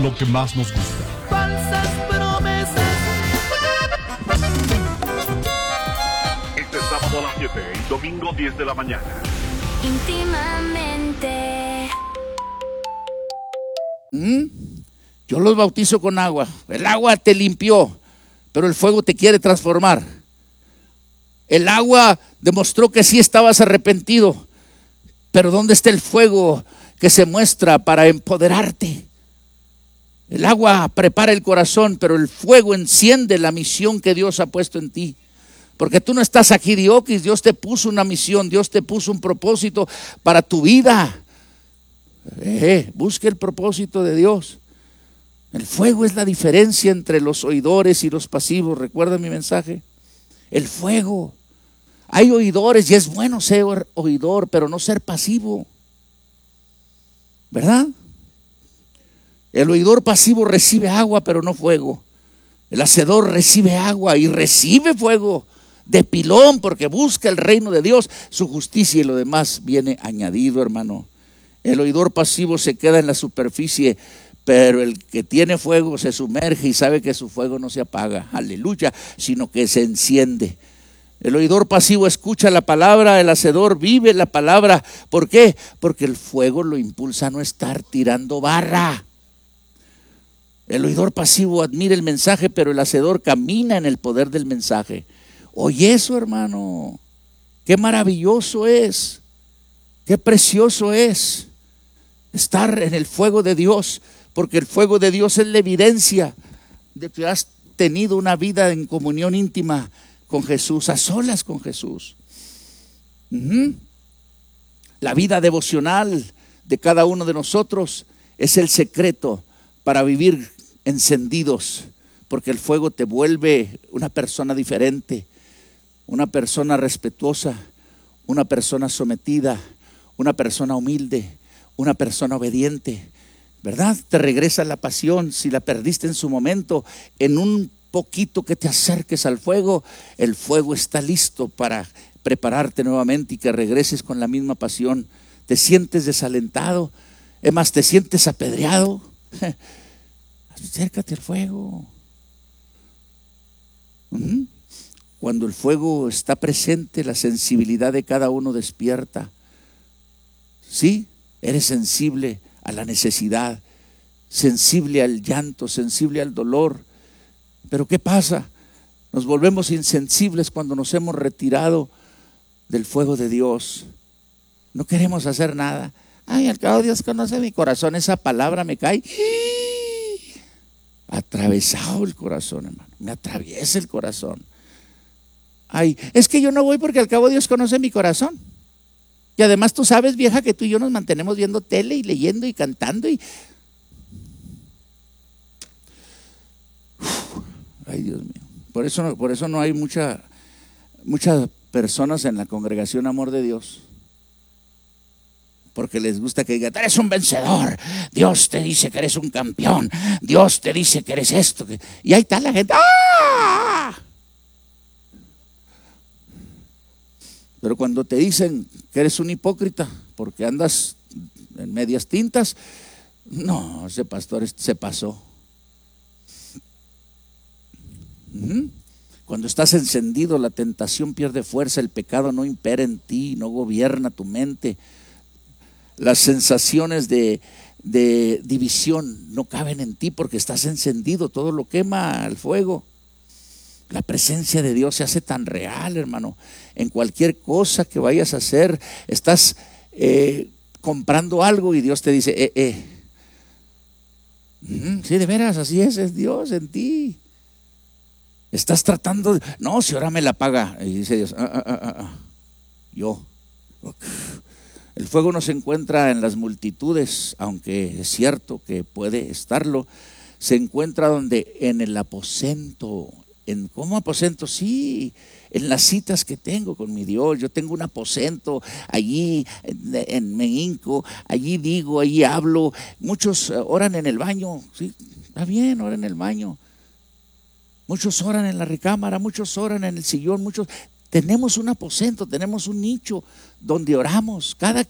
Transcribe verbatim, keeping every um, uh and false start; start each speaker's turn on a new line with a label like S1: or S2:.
S1: lo que más nos gusta.
S2: Falsas promesas.
S3: Este sábado a las siete y domingo diez de la mañana.
S4: Íntimamente.
S5: ¿Mm? Yo los bautizo con agua. El agua te limpió, pero el fuego te quiere transformar. El agua demostró que sí estabas arrepentido, pero ¿dónde está el fuego que se muestra para empoderarte? El agua prepara el corazón, pero el fuego enciende la misión que Dios ha puesto en ti. Porque tú no estás aquí de oquis, Dios te puso una misión, Dios te puso un propósito para tu vida. Eh, busque el propósito de Dios. El fuego es la diferencia entre los oidores y los pasivos. ¿Recuerda mi mensaje? El fuego. Hay oidores y es bueno ser oidor, pero no ser pasivo. ¿Verdad? El oidor pasivo recibe agua, pero no fuego. El hacedor recibe agua y recibe fuego de pilón, porque busca el reino de Dios, su justicia, y lo demás viene añadido, hermano. El oidor pasivo se queda en la superficie, pero el que tiene fuego se sumerge y sabe que su fuego no se apaga, aleluya, sino que se enciende. El oidor pasivo escucha la palabra, el hacedor vive la palabra. ¿Por qué? Porque el fuego lo impulsa a no estar tirando barra. El oidor pasivo admira el mensaje, pero el hacedor camina en el poder del mensaje. Oye eso, hermano, qué maravilloso es, qué precioso es estar en el fuego de Dios, porque el fuego de Dios es la evidencia de que has tenido una vida en comunión íntima con Jesús, a solas con Jesús. Uh-huh. La vida devocional de cada uno de nosotros es el secreto para vivir encendidos, porque el fuego te vuelve una persona diferente, una persona respetuosa, una persona sometida, una persona humilde, una persona obediente, ¿verdad? Te regresa la pasión. Si la perdiste en su momento, en un poquito que te acerques al fuego, el fuego está listo para prepararte nuevamente y que regreses con la misma pasión. Te sientes desalentado, es más, te sientes apedreado, acércate al fuego. Uh-huh. Cuando el fuego está presente, la sensibilidad de cada uno despierta. Sí, eres sensible a la necesidad, sensible al llanto, sensible al dolor. Pero ¿qué pasa? Nos volvemos insensibles cuando nos hemos retirado del fuego de Dios. No queremos hacer nada. Ay, al cabo Dios conoce mi corazón. Esa palabra me cae atravesado el corazón, hermano. Me atraviesa el corazón. Ay, es que yo no voy porque al cabo Dios conoce mi corazón. Y además tú sabes, vieja, que tú y yo nos mantenemos viendo tele y leyendo y cantando y... Uf, ay, Dios mío. Por eso, por eso no hay mucha, muchas personas en la congregación Amor de Dios. Porque les gusta que digan, eres un vencedor, Dios te dice que eres un campeón, Dios te dice que eres esto. Y ahí está la gente. ¡Ah! Pero cuando te dicen que eres un hipócrita porque andas en medias tintas, no, ese pastor se pasó. Uh-huh. Cuando estás encendido, la tentación pierde fuerza, el pecado no impera en ti, no gobierna tu mente. Las sensaciones de, de división no caben en ti porque estás encendido, todo lo quema al fuego. La presencia de Dios se hace tan real, hermano. En cualquier cosa que vayas a hacer, estás eh, comprando algo y Dios te dice, eh, eh. Mm, sí, de veras, así es, es Dios en ti. Estás tratando de, no, si ahora me la paga. Y dice Dios, ah, ah, ah, ah. yo. El fuego no se encuentra en las multitudes, aunque es cierto que puede estarlo. Se encuentra donde, en el aposento. ¿En cómo aposento? Sí, en las citas que tengo con mi Dios. Yo tengo un aposento allí en, en Mehinco, allí digo, allí hablo. Muchos oran en el baño, sí, está bien, oran en el baño. Muchos oran en la recámara, muchos oran en el sillón, muchos. Tenemos un aposento, tenemos un nicho donde oramos, cada